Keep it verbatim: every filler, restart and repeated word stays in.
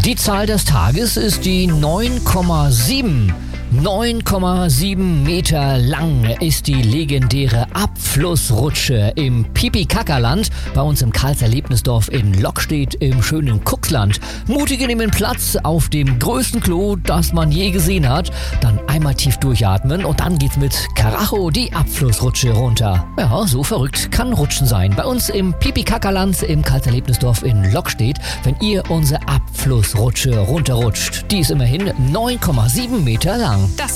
Die Zahl des Tages ist die neun Komma sieben. neun Komma sieben Meter lang ist die legendäre Abflussrutsche im Pipi-Kaka-Land bei uns im Karls-Erlebnisdorf in Lockstedt im schönen Kuxland. Mutige nehmen Platz auf dem größten Klo, das man je gesehen hat. Dann einmal tief durchatmen und dann geht's mit Karacho die Abflussrutsche runter. Ja, so verrückt kann Rutschen sein. Bei uns im Pipi-Kaka-Land im Karls-Erlebnisdorf in Lockstedt, wenn ihr unsere Abflussrutsche runterrutscht. Die ist immerhin neun Komma sieben Meter lang. Das